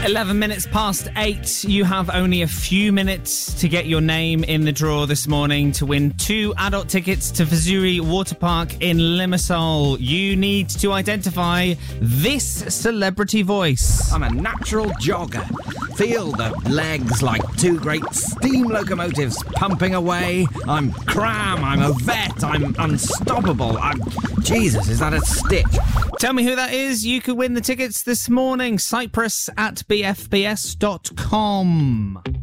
11 minutes past 8. You have only a few minutes to get your name in the draw this morning to win 2 adult tickets to Vazuri Water Park in Limassol. You need to identify this celebrity voice. I'm a natural jogger. Feel the legs like 2 great steam locomotives pumping away. I'm Cram, I'm a vet, I'm unstoppable. Jesus, is that a stitch? Tell me who that is. You could win the tickets this morning. Cyprus at bfbs.com.